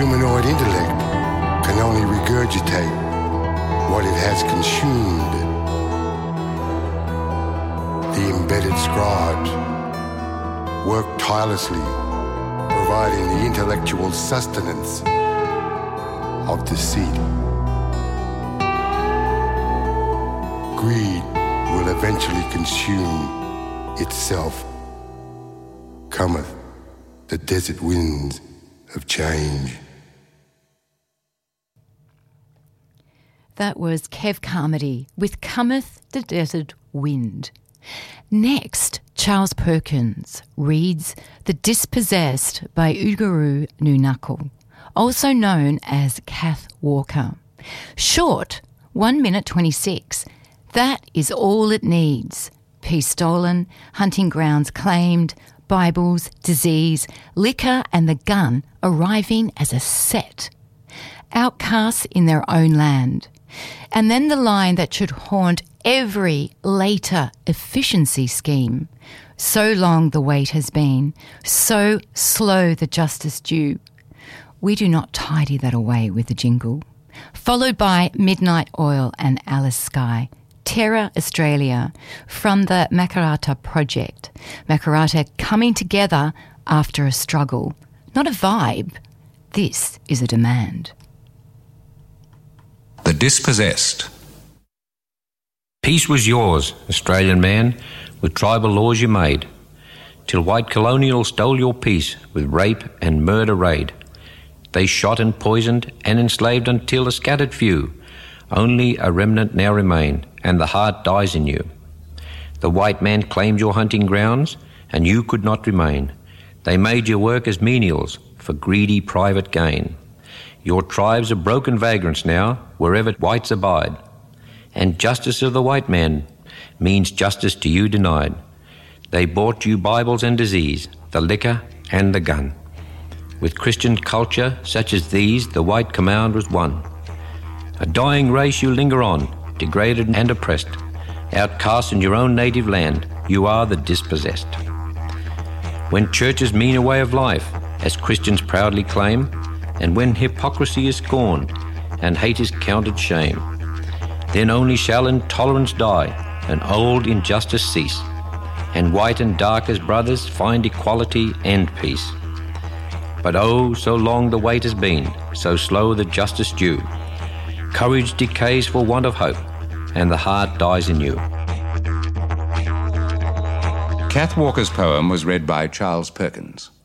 humanoid intellect can only regurgitate what it has consumed. The embedded scribes work tirelessly, providing the intellectual sustenance of deceit. Greed will eventually consume itself. Cometh the desert winds of change. That was Kev Carmody with Cometh the Desert Wind. Next, Charles Perkins reads The Dispossessed by Ooguroo Noonuccal, also known as Kath Walker. Short, 1 minute 26. That is all it needs. Peace stolen, hunting grounds claimed, Bibles, disease, liquor and the gun arriving as a set. Outcasts in their own land. And then the line that should haunt every later efficiency scheme. So long the wait has been, so slow the justice due. We do not tidy that away with a jingle. Followed by Midnight Oil and Alice Skye. Terra Australia from the Makarrata Project. Makarrata coming together after a struggle. Not a vibe. This is a demand. The Dispossessed. Peace was yours, Australian man, with tribal laws you made, till white colonials stole your peace with rape and murder raid. They shot and poisoned and enslaved until a scattered few, only a remnant now remain, and the heart dies in you. The white man claimed your hunting grounds, and you could not remain. They made you work as menials for greedy private gain. Your tribes are broken vagrants now, wherever whites abide. And justice of the white man means justice to you denied. They bought you Bibles and disease, the liquor and the gun. With Christian culture such as these, the white command was won. A dying race you linger on, degraded and oppressed. Outcast in your own native land, you are the dispossessed. When churches mean a way of life, as Christians proudly claim, and when hypocrisy is scorned and hate is counted shame, then only shall intolerance die and old injustice cease, and white and dark as brothers find equality and peace. But oh, so long the wait has been, so slow the justice due. Courage decays for want of hope, and the heart dies in you. Kath Walker's poem was read by Charles Perkins.